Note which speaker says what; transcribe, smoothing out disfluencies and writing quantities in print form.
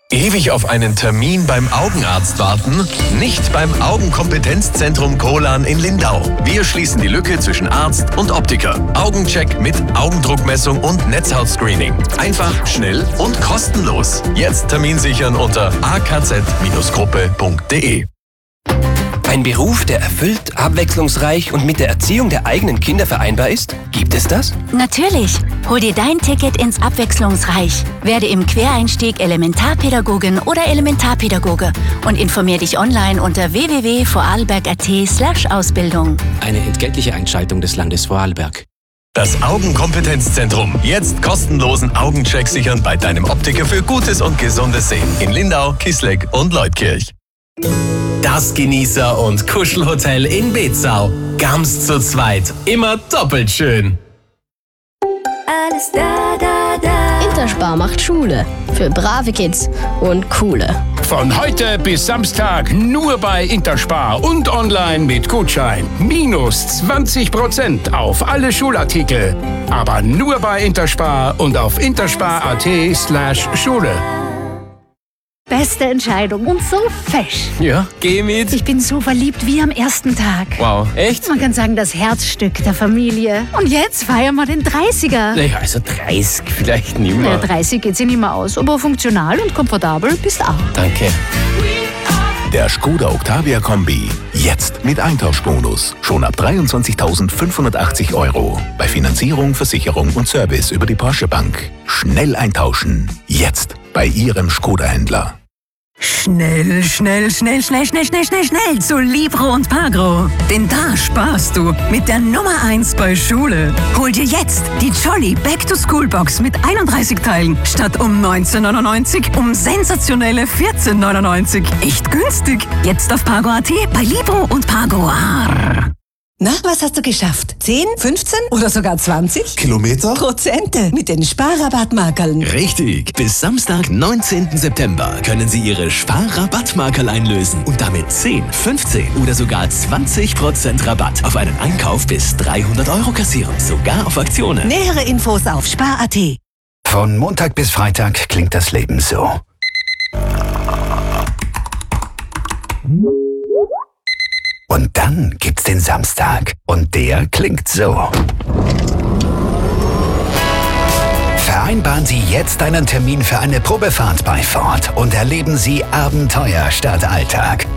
Speaker 1: Ewig auf einen Termin beim Augenarzt warten? Nicht beim Augenkompetenzzentrum Kohlan in Lindau. Wir schließen die Lücke zwischen Arzt und Optiker. Augencheck mit Augendruckmessung und Netzhautscreening. Einfach, schnell und kostenlos. Jetzt Termin sichern unter akz-gruppe.de.
Speaker 2: Ein Beruf, der erfüllt, abwechslungsreich und mit der Erziehung der eigenen Kinder vereinbar ist? Gibt es das?
Speaker 3: Natürlich. Hol dir dein Ticket ins Abwechslungsreich. Werde im Quereinstieg Elementarpädagogin oder Elementarpädagoge und informier dich online unter www.vorarlberg.at/Ausbildung.
Speaker 4: Eine entgeltliche Einschaltung des Landes Vorarlberg.
Speaker 1: Das Augenkompetenzzentrum. Jetzt kostenlosen Augencheck sichern bei deinem Optiker für gutes und gesundes Sehen. In Lindau, Kisleck und Leutkirch.
Speaker 5: Das Genießer- und Kuschelhotel in Betzau. Ganz zu zweit. Immer doppelt schön.
Speaker 6: Alles da, da, da. Interspar macht Schule. Für brave Kids und coole.
Speaker 7: Von heute bis Samstag nur bei Interspar und online mit Gutschein. Minus 20% auf alle Schulartikel. Aber nur bei Interspar und auf interspar.at/Schule.
Speaker 8: Beste Entscheidung und so fesch.
Speaker 5: Ja, geh mit.
Speaker 8: Ich bin so verliebt wie am ersten Tag.
Speaker 5: Wow, echt?
Speaker 8: Man kann sagen, das Herzstück der Familie. Und jetzt feiern wir den 30er.
Speaker 5: Naja, also 30 vielleicht nicht mehr.
Speaker 8: Ja, 30 geht sich nicht mehr aus, aber funktional und komfortabel bist auch.
Speaker 5: Danke.
Speaker 9: Der Skoda Octavia Kombi. Jetzt mit Eintauschbonus. Schon ab 23.580 €. Bei Finanzierung, Versicherung und Service über die Porsche Bank. Schnell eintauschen. Jetzt bei Ihrem Skoda-Händler.
Speaker 10: Schnell zu Libro und Pagro. Denn da sparst du mit der Nummer 1 bei Schule. Hol dir jetzt die Jolly Back-to-School-Box mit 31 Teilen statt um 19,99 um sensationelle 14,99. Echt günstig. Jetzt auf Pagro.at bei Libro und Pagro.
Speaker 11: Na, was hast du geschafft? 10, 15 oder sogar 20?
Speaker 12: Kilometer?
Speaker 11: Prozente mit den Sparrabattmarkerln.
Speaker 13: Richtig. Bis Samstag, 19. September können Sie Ihre Sparrabattmarkerl einlösen und damit 10, 15 oder sogar 20% Rabatt auf einen Einkauf bis 300 € kassieren. Sogar auf Aktionen.
Speaker 11: Nähere Infos auf spar.at.
Speaker 14: Von Montag bis Freitag klingt das Leben so. Und dann gibt's den Samstag. Und der klingt so. Vereinbaren Sie jetzt einen Termin für eine Probefahrt bei Ford und erleben Sie Abenteuer statt Alltag.